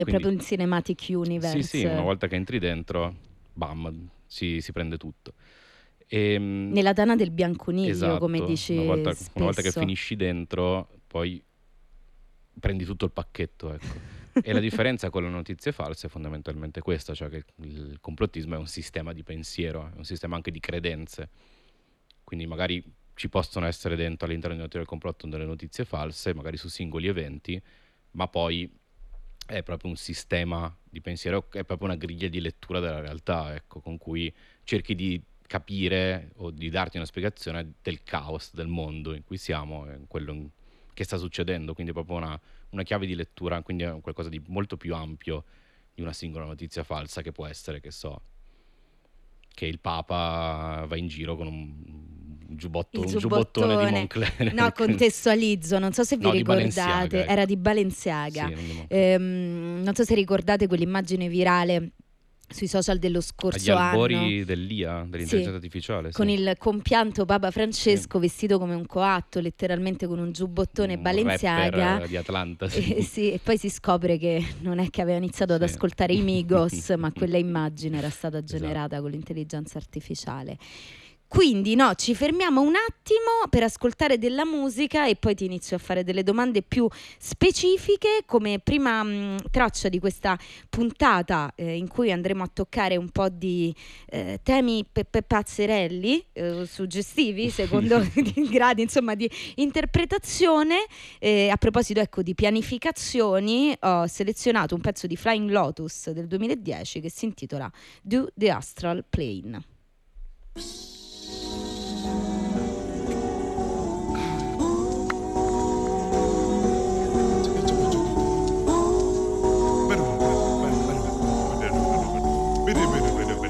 È Quindi proprio un cinematic universe. sì, una volta che entri dentro, bam, si prende tutto. Ehm, Nella tana del bianconiglio, come esatto, dici una volta che spesso. finisci dentro, poi prendi tutto il pacchetto, ecco. E la differenza con le notizie false è fondamentalmente questa, cioè che il complottismo è un sistema di pensiero, è un sistema anche di credenze. Quindi magari ci possono essere dentro all'interno di una teoria del complotto delle notizie false, magari su singoli eventi, ma poi è proprio un sistema di pensiero, è proprio una griglia di lettura della realtà, ecco, con cui cerchi di capire o di darti una spiegazione del caos del mondo in cui siamo, che sta succedendo, quindi è proprio una chiave di lettura, quindi è qualcosa di molto più ampio di una singola notizia falsa che può essere, che so, che il Papa va in giro con Il un giubbottone di giubbottone. No, Moncler. contestualizzo, non so se vi No, di Balenciaga, ricordate, era ecco. di Balenciaga. Sì, non di Moncler. Non so se ricordate quell'immagine virale sui social dello Agli scorso anno. albori dell'IA, Sì, dell'intelligenza artificiale, con sì. il compianto Papa Sì. Francesco vestito come un coatto, letteralmente con un giubbottone Un rapper Balenciaga. di Atlanta, E, sì. sì, e poi si scopre che non è che aveva iniziato ad Sì. ascoltare i Migos, ma quella immagine era stata Esatto. generata con l'intelligenza artificiale. Quindi no, ci fermiamo un attimo per ascoltare della musica e poi ti inizio a fare delle domande più specifiche come prima traccia di questa puntata in cui andremo a toccare un po' di temi pazzerelli, suggestivi secondo i gradi insomma di interpretazione. A proposito ecco di pianificazioni, ho selezionato un pezzo di Flying Lotus del 2010 che si intitola Do the Astral Plane.